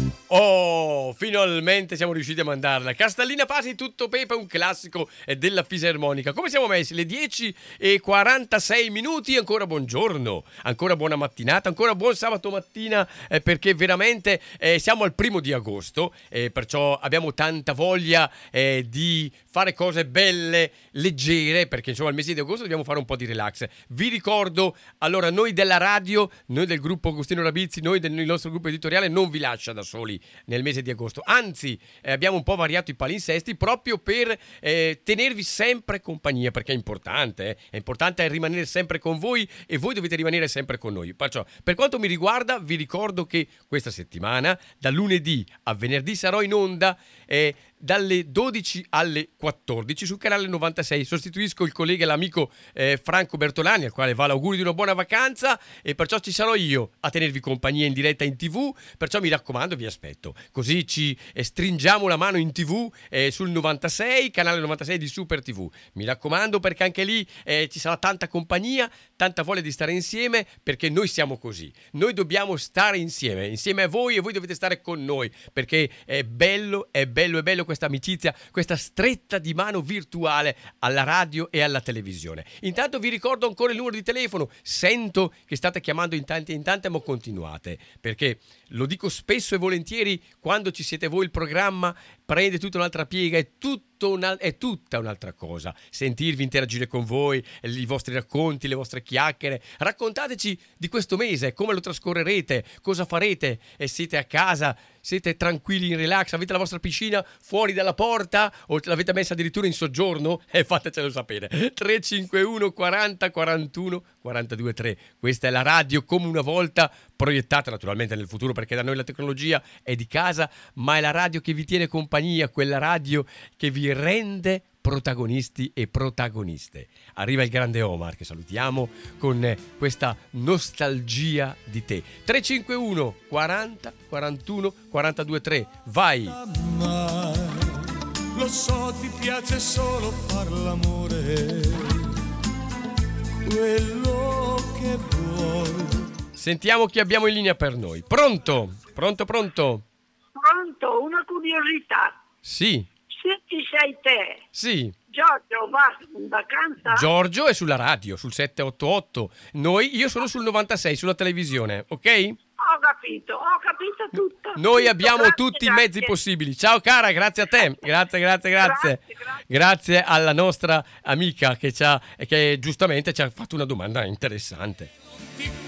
Oh, finalmente siamo riusciti a mandarla. Castellina Pasi, tutto pepe, un classico della fisarmonica. Come siamo messi? Le 10:46 minuti. Ancora buongiorno, ancora buona mattinata, ancora buon sabato mattina, perché veramente siamo al 1 agosto, perciò abbiamo tanta voglia di fare cose belle, leggere, perché insomma al mese di agosto dobbiamo fare un po' di relax. Vi ricordo, allora, noi della radio, noi del gruppo Agostino Rabizzi, noi del nostro gruppo editoriale non vi lascia da soli nel mese di agosto, anzi abbiamo un po' variato i palinsesti proprio per tenervi sempre compagnia, perché è importante rimanere sempre con voi e voi dovete rimanere sempre con noi. Perciò, per quanto mi riguarda, vi ricordo che questa settimana, da lunedì a venerdì, sarò in onda dalle 12 alle 14 sul canale 96. Sostituisco il collega e l'amico Franco Bertolani, al quale va l'augurio di una buona vacanza, e perciò ci sarò io a tenervi compagnia in diretta in TV. Perciò mi raccomando, vi aspetto, così ci stringiamo la mano in TV sul 96, canale 96 di Super TV. Mi raccomando, perché anche lì ci sarà tanta compagnia, tanta voglia di stare insieme, perché noi siamo così, noi dobbiamo stare insieme a voi, e voi dovete stare con noi, perché è bello questa amicizia, questa stretta di mano virtuale alla radio e alla televisione. Intanto vi ricordo ancora il numero di telefono. Sento che state chiamando in tanti, ma continuate, perché lo dico spesso e volentieri, quando ci siete voi il programma prende tutta un'altra piega, è tutta un'altra cosa sentirvi, interagire con voi, i vostri racconti, le vostre chiacchiere. Raccontateci di questo mese, come lo trascorrerete, cosa farete, siete a casa, siete tranquilli in relax, avete la vostra piscina fuori dalla porta o l'avete messa addirittura in soggiorno? Fatecelo sapere. 351 40 41 42 3. Questa è la radio come una volta, proiettata naturalmente nel futuro, perché da noi la tecnologia è di casa, ma è la radio che vi tiene compagnia, quella radio che vi rende protagonisti e protagoniste. Arriva il grande Omar, che salutiamo con questa nostalgia di te. 351 40 41 42 3. Vai! Lo so, ti piace solo far l'amore, quello che vuoi. Sentiamo chi abbiamo in linea per noi. Pronto? Pronto? Pronto, una curiosità. Sì. Se ci sei te, Sì. Giorgio va in vacanza? Giorgio è sulla radio, sul 788. Io sono sul 96, sulla televisione, ok? Ho capito tutto. Noi abbiamo Grazie, tutti i mezzi possibili. Ciao cara, grazie a te. Grazie. Grazie alla nostra amica che giustamente ci ha fatto una domanda interessante.